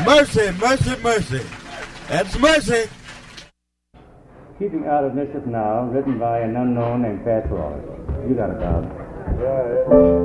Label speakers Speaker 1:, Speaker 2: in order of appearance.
Speaker 1: Mercy, mercy, mercy. That's mercy.
Speaker 2: Keeping Out of Mischief Now, written by an unknown named Pat Roy. You got it, Bob.
Speaker 3: Yeah.